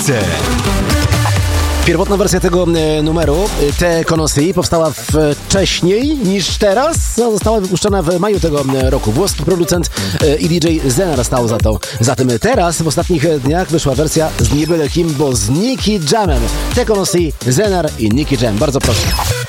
Pierwotna wersja tego numeru, Te Conocí, powstała wcześniej niż teraz. Została wypuszczona w maju tego roku. Włoski producent i DJ Zenar stał za to. Zatem teraz, w ostatnich dniach, wyszła wersja z nie byle kim, bo z Nicky Jamem. Te Conocí, Zenar i Nicky Jam. Bardzo proszę.